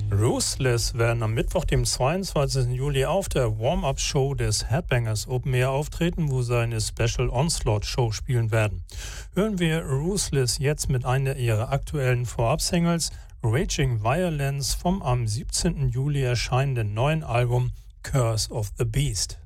Ruthless werden am Mittwoch, dem 22. Juli auf der Warm-Up-Show des Headbangers Open Air auftreten, wo sie eine Special Onslaught-Show spielen werden. Hören wir Ruthless jetzt mit einer ihrer aktuellen Vorab-Singles, Raging Violence, vom am 17. Juli erscheinenden neuen Album Curse of the Beast.